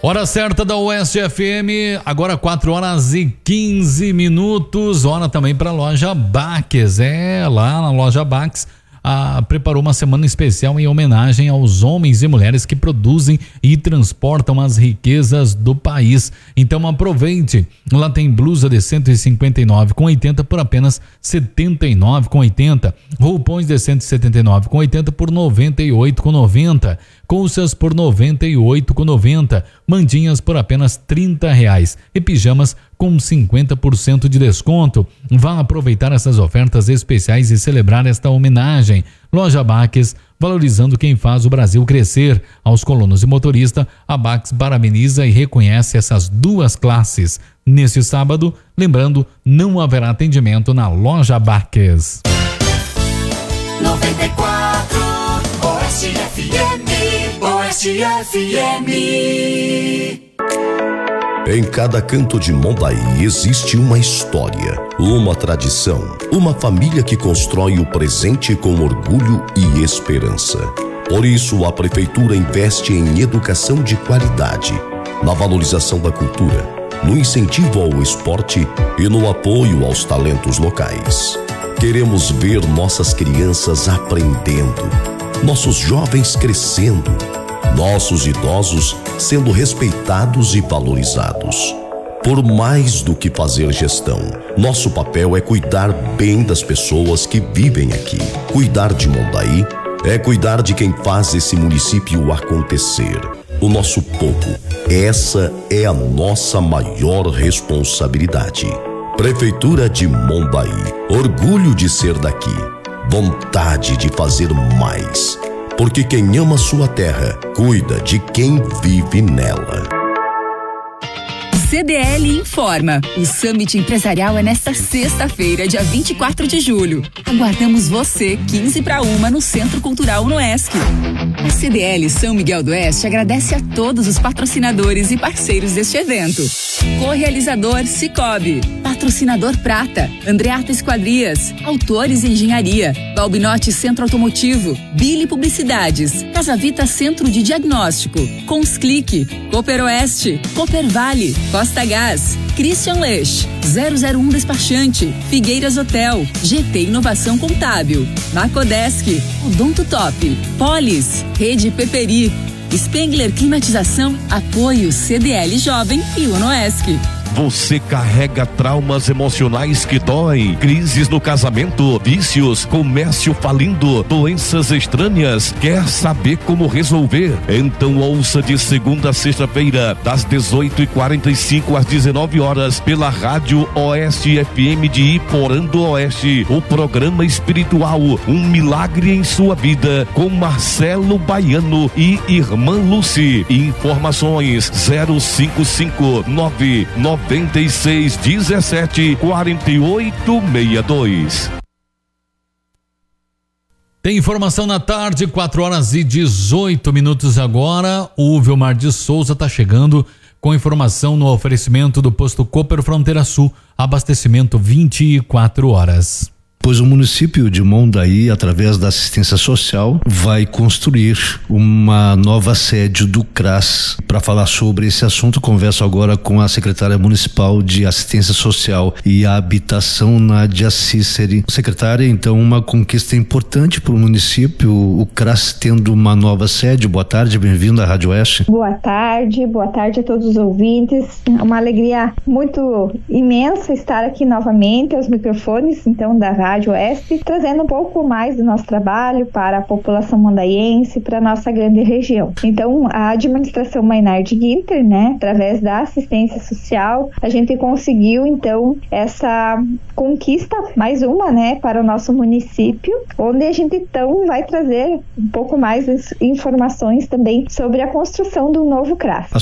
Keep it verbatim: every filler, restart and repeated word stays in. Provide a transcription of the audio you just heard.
Hora certa da Oeste F M, agora quatro horas e quinze minutos, hora também para a loja Baques. É, lá na loja Baques, a, preparou uma semana especial em homenagem aos homens e mulheres que produzem e transportam as riquezas do país. Então aproveite, lá tem blusa de cento e cinquenta e nove reais com oitenta por apenas setenta e nove reais com oitenta, roupões de cento e setenta e nove reais com oitenta por noventa e oito reais com noventa, colças por noventa e oito reais com noventa, mandinhas por apenas trinta reais e pijamas com cinquenta por cento de desconto. Vá aproveitar essas ofertas especiais e celebrar esta homenagem. Loja Baques, valorizando quem faz o Brasil crescer. Aos colonos e motorista, a Baques parabeniza e reconhece essas duas classes. Neste sábado, lembrando, não haverá atendimento na Loja Baques. noventa e quatro Oeste F M, Oeste F M. Em cada canto de Mondaí existe uma história, uma tradição, uma família que constrói o presente com orgulho e esperança. Por isso, a Prefeitura investe em educação de qualidade, na valorização da cultura, no incentivo ao esporte e no apoio aos talentos locais. Queremos ver nossas crianças aprendendo, nossos jovens crescendo, nossos idosos sendo respeitados e valorizados. Por mais do que fazer gestão, nosso papel é cuidar bem das pessoas que vivem aqui. Cuidar de Mondaí é cuidar de quem faz esse município acontecer. O nosso povo. Essa é a nossa maior responsabilidade. Prefeitura de Mondaí. Orgulho de ser daqui. Vontade de fazer mais. Porque quem ama sua terra, cuida de quem vive nela. C D L informa. O Summit Empresarial é nesta sexta-feira, dia vinte e quatro de julho. Aguardamos você, quinze para uma, no Centro Cultural Unoesc. A C D L São Miguel do Oeste agradece a todos os patrocinadores e parceiros deste evento. Co-realizador Cicobi. Patrocinador Prata, Andreata Esquadrias, Autores e Engenharia, Balbinote Centro Automotivo, Bili Publicidades, Casa Vita Centro de Diagnóstico, Consclick, Cooper Oeste, Cooper Vale, Costa Gás, Christian Lech, zero zero um Despachante, Figueiras Hotel, G T Inovação Contábil, Macodesk, Odonto Top, Polis, Rede Peperi, Spengler Climatização, Apoio C D L Jovem e Unoesc. Você carrega traumas emocionais que doem, crises no casamento, vícios, comércio falindo, doenças estranhas. Quer saber como resolver? Então ouça de segunda a sexta-feira, das dezoito e quarenta e cinco às dezenove horas, pela Rádio Oeste F M de Iporã do Oeste, o programa espiritual Um Milagre em Sua Vida, com Marcelo Baiano e Irmã Lucy. Informações zero cinco cinco nove nove noventa e seis, dezessete, quarenta e oito, sessenta e dois. Tem informação na tarde, quatro horas e dezoito minutos agora. O Vilmar de Souza está chegando com informação no oferecimento do posto Cooper Fronteira Sul, abastecimento vinte e quatro horas. Pois o município de Mondaí, através da assistência social, vai construir uma nova sede do CRAS. Para falar sobre esse assunto, converso agora com a secretária municipal de assistência social e habitação, Nádia Cíceri. Secretária, então, uma conquista importante para o município, o CRAS tendo uma nova sede. Boa tarde, bem-vindo à Rádio Oeste. Boa tarde, boa tarde a todos os ouvintes. É uma alegria muito imensa estar aqui novamente aos microfones, então, da Rádio Oeste, trazendo um pouco mais do nosso trabalho para a população mondaiense, para a nossa grande região. Então, a administração Maynard Ginter, né, através da assistência social, a gente conseguiu, então, essa conquista, mais uma, né, para o nosso município, onde a gente, então, vai trazer um pouco mais de informações também sobre a construção do novo CRAS. A